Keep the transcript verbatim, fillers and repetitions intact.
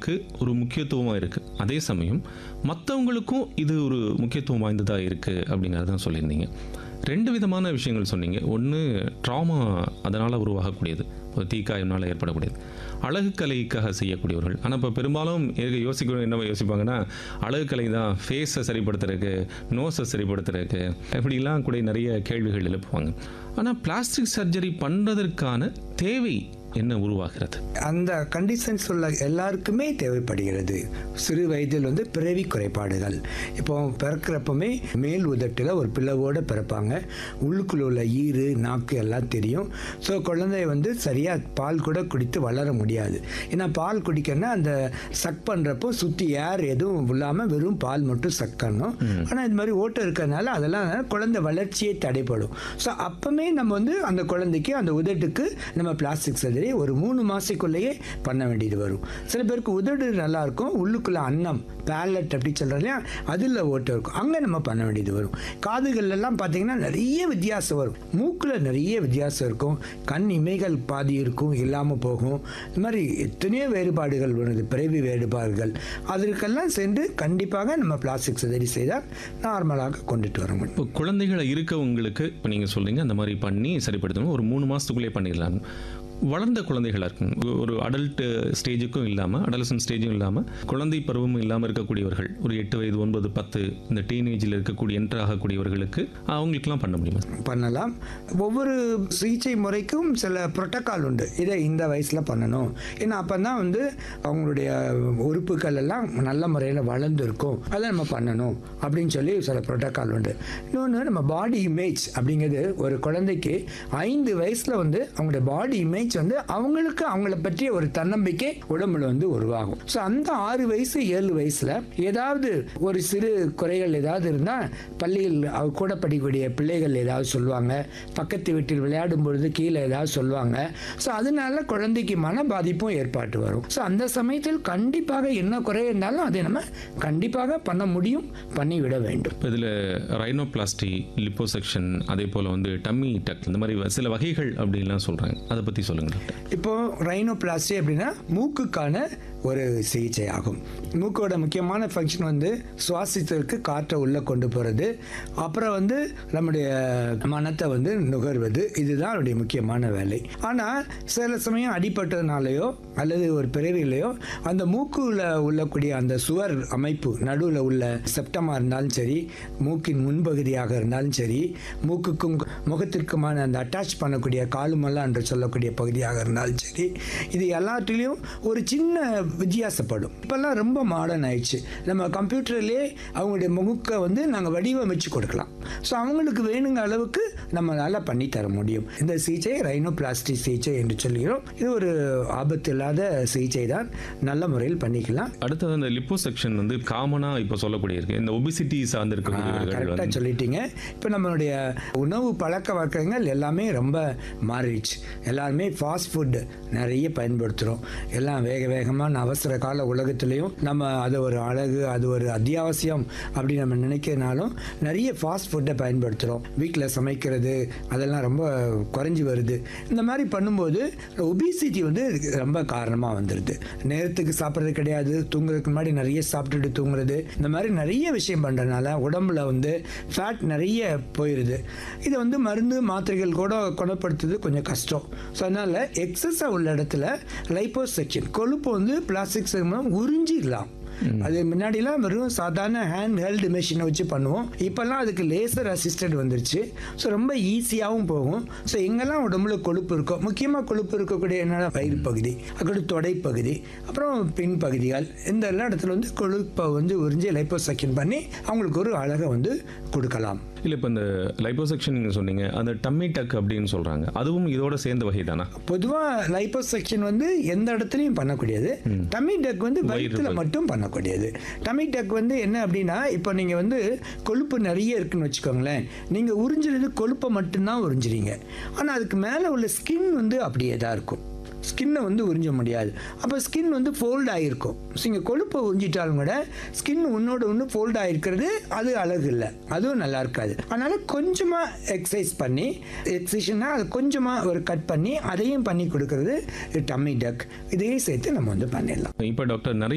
உங்களுக்கு ஒரு முக்கியத்துவமாக இருக்குது, அதே சமயம் மற்றவங்களுக்கும் இது ஒரு முக்கியத்துவம் வாய்ந்ததாக இருக்குது அப்படிங்கிறது தான் சொல்லியிருந்தீங்க. ரெண்டு விதமான விஷயங்கள் சொன்னீங்க. ஒன்று ட்ராமா அதனால் உருவாகக்கூடியது, ஒரு தீக்காயம்னால் ஏற்படக்கூடியது, அழகு கலைக்காக செய்யக்கூடியவர்கள். ஆனால் இப்போ பெரும்பாலும் யோசிக்க என்ன யோசிப்பாங்கன்னா, அழகு கலை தான் ஃபேஸை சரிப்படுத்துறதுக்கு, நோஸை சரிப்படுத்துறதுக்கு, இப்படிலாம் கூட நிறைய கேள்விகள் எழுப்புவாங்க. ஆனால் பிளாஸ்டிக் சர்ஜரி பண்ணுறதற்கான தேவை என்ன உருவாகிறது? அந்த கண்டிஷன்ஸ் உள்ள எல்லாருக்குமே தேவைப்படுகிறது. சிறு வயதில் வந்து பிறவி குறைபாடுகள், இப்போ பிறக்கிறப்பமே மேல் உதட்டில் ஒரு பிளவோடு பிறப்பாங்க, உள்ளுக்குள்ள உள்ள ஈறு நாக்கு எல்லாம் தெரியும். ஸோ குழந்தை வந்து சரியாக பால் கூட குடித்து வளர முடியாது. ஏன்னா பால் குடிக்கணும்னா அந்த சக் பண்ணுறப்போ சுற்றி ஏர் எதுவும் இல்லாமல் வெறும் பால் மட்டும் சக் பண்ணணும். ஆனால் இது மாதிரி ஓட்டம் இருக்கிறதுனால அதெல்லாம் குழந்தை வளர்ச்சியே தடைப்படும். ஸோ அப்போமே நம்ம வந்து அந்த குழந்தைக்கு அந்த உதட்டுக்கு நம்ம பிளாஸ்டிக் சர்ஜரி ஒரு மூணு மாசத்துக்குள்ளேயே பண்ண வேண்டியது வரும். சில பேருக்கு உதடு நல்லா இருக்கும், உள்ளுக்குள்ள அன்னம் பேலட் அப்படி சொல்கிறோம் இல்லையா, அதில் ஓட்டம் இருக்கும், அங்கே நம்ம பண்ண வேண்டியது வரும். காதுகள் எல்லாம் பார்த்தீங்கன்னா நிறைய வித்தியாசம் வரும், மூக்கில் நிறைய வித்தியாசம் இருக்கும், கண் இமைகள் பாதி இருக்கும் இல்லாமல் போகும். இது மாதிரி எத்தனையோ வேறுபாடுகள் வருது, பிறவி வேறுபாடுகள். அதற்கெல்லாம் சென்று கண்டிப்பாக நம்ம பிளாஸ்டிக் சர்ஜரி செய்தால் நார்மலாக கொண்டுட்டு வர முடியும். இப்போ குழந்தைகளை இருக்கவங்களுக்கு இப்போ நீங்கள் சொல்கிறீங்க அந்த மாதிரி பண்ணி சரிப்படுத்தணும், ஒரு மூணு மாதத்துக்குள்ளே பண்ணிடலாம். வளர்ந்த குழந்தைகளாக இருக்கும், ஒரு அடல்ட் ஸ்டேஜுக்கும் இல்லாமல் அடலசன் ஸ்டேஜும் இல்லாமல் குழந்தை பருவமும் இல்லாமல் இருக்கக்கூடியவர்கள், ஒரு எட்டு வயது ஒன்பது பத்து இந்த டீனேஜில் இருக்கக்கூடிய என்டர் ஆகக்கூடியவர்களுக்கு அவங்களுக்குலாம் பண்ண முடியுமா? பண்ணலாம். ஒவ்வொரு சிகிச்சை முறைக்கும் சில புரோட்டோக்கால் உண்டு, இதை இந்த வயசில் பண்ணணும். ஏன்னா அப்போ தான் வந்து அவங்களுடைய உறுப்புகள் எல்லாம் நல்ல முறையில் வளர்ந்துருக்கும், அதை நம்ம பண்ணணும் அப்படின்னு சொல்லி சில புரோட்டோக்கால் உண்டு. இன்னொன்று நம்ம பாடி இமேஜ் அப்படிங்கிறது, ஒரு குழந்தைக்கு ஐந்து வயசில் வந்து அவங்களுடைய பாடி இமேஜ் வந்து அவங்களுக்கு அவங்கள பற்றிய ஒரு தன்னம்பிக்கை உடம்புல வந்து உருவாகும். ஸோ அந்த ஆறு வயசு ஏழு வயசுல ஏதாவது ஒரு சிறு குறைகள் ஏதாவது இருந்தால் பள்ளியில் கூட படிக்கக்கூடிய பிள்ளைகள் ஏதாவது சொல்லுவாங்க, பக்கத்து வீட்டில் விளையாடும் பொழுது கீழே ஏதாவது சொல்லுவாங்க. ஸோ அதனால குழந்தைக்கு மன பாதிப்பும் ஏற்பட்டு வரும். ஸோ அந்த சமயத்தில் கண்டிப்பாக என்ன குறை இருந்தாலும் அதை நம்ம கண்டிப்பாக பண்ண முடியும், பண்ணிவிட வேண்டும். இதில் ரைனோபிளாஸ்டி, லிப்போசெக்ஷன், அதே போல் வந்து டம்மி டக், இந்த மாதிரி சில வகைகள் அப்படின்லாம் சொல்கிறாங்க, அதை பற்றி சொல்லுங்கள் டாக்டர். இப்போ ரைனோபிளாஸ்டி அப்படின்னா மூக்குக்கான ஒரு சிகிச்சை ஆகும். மூக்கோட முக்கியமான ஃபங்க்ஷன் வந்து சுவாசித்ததற்கு காற்றை உள்ளே கொண்டு போகிறது, அப்புறம் வந்து நம்முடைய மனத்தை வந்து நுகர்வது, இதுதான் அவருடைய முக்கியமான வேலை. ஆனால் சில சமயம் அடிபட்டதுனாலையோ அல்லது ஒரு பிறவிலையோ அந்த மூக்குல உள்ளக்கூடிய அந்த சுவர் அமைப்பு நடுவில் உள்ள செப்டமாக இருந்தாலும் சரி, மூக்கின் முன்பகுதியாக இருந்தாலும் சரி, மூக்குக்கும் முகத்திற்குமான அந்த அட்டாச் பண்ணக்கூடிய காலுமல்லா என்று சொல்லக்கூடிய பகுதியாக இருந்தாலும் சரி, இது எல்லாத்துலேயும் ஒரு சின்ன வித்தியாசப்படும். இப்போல்லாம் ரொம்ப மாடர்ன் ஆயிடுச்சு, நம்ம கம்ப்யூட்டர்லேயே அவங்களுடைய முகத்தை வந்து நாங்கள் வடிவமைச்சு கொடுக்கலாம். ஸோ அவங்களுக்கு வேணுங்க அளவுக்கு நம்மளால் பண்ணி தர முடியும். இந்த சிகிச்சை ரைனோபிளாஸ்டி சிகிச்சை என்று சொல்கிறோம். இது ஒரு ஆபத்து இல்லாத சிகிச்சை தான், நல்ல முறையில் பண்ணிக்கலாம். அடுத்தது அந்த லிப்போசெக்ஷன் வந்து காமனாக இப்போ சொல்லக்கூடிய இருக்கு, இந்த ஒபிசிட்டி சார்ந்திருக்கக்கூடியவர்கள். கரெக்டாக சொல்லிட்டீங்க. இப்போ நம்மளுடைய உணவு பழக்க வழக்கங்கள் எல்லாமே ரொம்ப மாறிடுச்சு. எல்லாருமே ஃபாஸ்ட் ஃபுட் நிறைய பயன்படுத்துகிறோம். எல்லாம் வேக வேகமாக அவசர கால உலகத்திலையும் நம்ம அது ஒரு அழகு, அது ஒரு அத்தியாவசியம் அப்படி நம்ம நினைக்கிறதுனாலும் நிறைய ஃபாஸ்ட் ஃபுட்டை பயன்படுத்துகிறோம். வீட்டில் சமைக்கிறது அதெல்லாம் ரொம்ப குறைஞ்சி வருது. இந்த மாதிரி பண்ணும்போது ஒபிசிட்டி வந்து ரொம்ப காரணமாக வந்துடுது. நேரத்துக்கு சாப்பிட்றது கிடையாது, தூங்குறதுக்கு முன்னாடி நிறைய சாப்பிட்டுட்டு தூங்குறது, இந்த மாதிரி நிறைய விஷயம் பண்ணுறதுனால உடம்புல வந்து ஃபேட் நிறைய போயிடுது. இதை வந்து மருந்து மாத்திரைகள் கூட குணப்படுத்துறது கொஞ்சம் கஷ்டம். ஸோ அதனால் எக்ஸஸாக உள்ள இடத்துல லைப்போசெக்ஷன், கொழுப்பு வந்து பிளாஸ்டிக் மூலம் உறிஞ்சிடலாம். அது முன்னாடிலாம் வெறும் சாதாரண ஹேண்ட் ஹெல்டு மெஷினை வச்சு பண்ணுவோம், இப்போல்லாம் அதுக்கு லேசர் அசிஸ்டன்ட் வந்துருச்சு. ஸோ ரொம்ப ஈஸியாகவும் போகும். ஸோ எங்கெல்லாம் உடம்புல கொழுப்பு இருக்கும், முக்கியமாக கொழுப்பு இருக்கக்கூடிய என்னென்ன வயிறு பகுதி, அப்புறம் தொடைப்பகுதி, அப்புறம் பின் பகுதிகள், இந்த எல்லா இடத்துல வந்து கொழுப்பை வந்து உறிஞ்சி லைப்போசெக்ஷன் பண்ணி அவங்களுக்கு ஒரு அழகை வந்து கொடுக்கலாம். இல்லை இப்போ இந்த லைப்போசெக்ஷன் நீங்கள் சொன்னீங்க, அந்த டம்மி டக் அப்படின்னு சொல்கிறாங்க, அதுவும் இதோட சேர்ந்த வகை தானா? பொதுவாக லைப்போசெக்ஷன் வந்து எந்த இடத்துலையும் பண்ணக்கூடியது, டம்மி டக் வந்து வயிற்றுல மட்டும் பண்ணக்கூடியது. டம்மி டக் வந்து என்ன அப்படின்னா, இப்போ நீங்கள் வந்து கொழுப்பு நிறைய இருக்குன்னு வச்சுக்கோங்களேன், நீங்கள் உறிஞ்சிறது கொழுப்பை மட்டும்தான் உறிஞ்சிறீங்க, ஆனால் அதுக்கு மேலே உள்ள ஸ்கின் வந்து அப்படியே தான் இருக்கும். ஸ்கின்னை வந்து உறிஞ்ச முடியாது. அப்போ ஸ்கின் வந்து ஃபோல்ட் ஆகிருக்கும். ஸோ இங்கே கொழுப்பை உறிஞ்சிட்டாலும் கூட ஸ்கின் ஒன்னோட ஒன்று ஃபோல்ட் ஆகிருக்கிறது அது அழகு இல்லை, அதுவும் நல்லா இருக்காது. அதனால் கொஞ்சமாக எக்ஸசைஸ் பண்ணி, எக்ஸசைஸ்னால் அது கொஞ்சமாக ஒரு கட் பண்ணி அதையும் பண்ணி கொடுக்கறது டம்மி டக், இதையும் சேர்த்து நம்ம வந்து பண்ணிடலாம். இப்போ டாக்டர் நிறைய